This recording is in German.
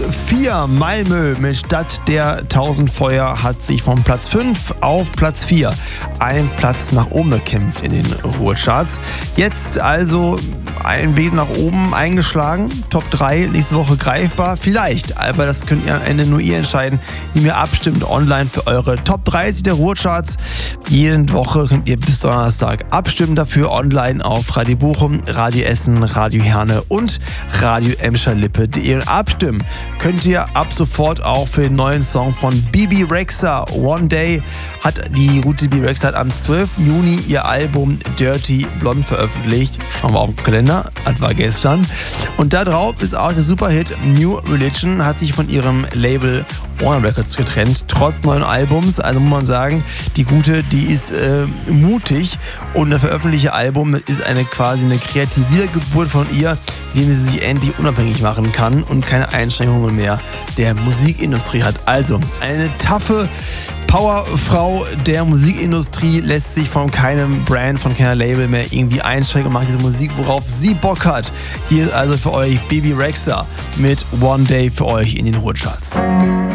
4. Malmö mit Stadt der 1000 Feuer hat sich von Platz 5 auf Platz 4 einen Platz nach oben bekämpft in den Ruhrcharts. Jetzt also ein Weg nach oben eingeschlagen. Top 3 nächste Woche greifbar. Vielleicht, aber das könnt ihr am Ende nur ihr entscheiden, indem ihr abstimmt online für eure Top 30 der Ruhrcharts. Jede Woche könnt ihr bis Donnerstag abstimmen dafür online auf Radio Bochum, Radio Essen, Radio Herne und Radio Emscher-Lippe.de. Und abstimmen könnt ihr ab sofort auch für den neuen Song von Bebe Rexha. One Day hat die gute Bebe Rexha am 12. Juni ihr Album Dirty Blonde veröffentlicht. Schauen wir auf den Kalender, das war gestern. Und da drauf ist auch der Superhit New Religion, hat sich von ihrem Label Warner Records getrennt, trotz neuen Albums. Also muss man sagen, die Gute, die ist mutig, und das veröffentlichte Album ist quasi eine kreative Wiedergeburt von ihr, indem sie sich endlich unabhängig machen kann und keine Einschränkungen mehr der Musikindustrie hat. Also eine taffe Powerfrau der Musikindustrie, lässt sich von keinem Brand, von keiner Label mehr irgendwie einschränken und macht diese Musik, worauf sie Bock hat. Hier ist also für euch Bebe Rexha mit One Day für euch in den Ruhrcharts.